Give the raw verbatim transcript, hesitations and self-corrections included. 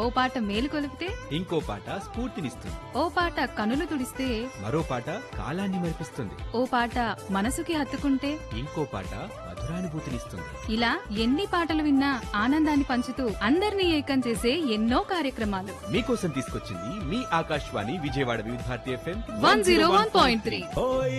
ఓ పాట మేలు కొలిపితే ఇంకో పాట స్ఫూర్తినిస్తుంది. ఓ పాట కనులు తుడిస్తే మరో పాట కాలాన్ని మరిపిస్తుంది. ఓ పాట మనసుకి హత్తుకుంటే ఇంకో పాట మధురానుభూతినిస్తుంది. ఇలా ఎన్ని పాటలు విన్నా ఆనందాన్ని పంచుతూ అందరినీ ఏకం చేసే ఎన్నో కార్యక్రమాలు మీకోసం తీసుకొచ్చింది మీ ఆకాశవాణి విజయవాడ వివిధ Bharati FM one zero one point three.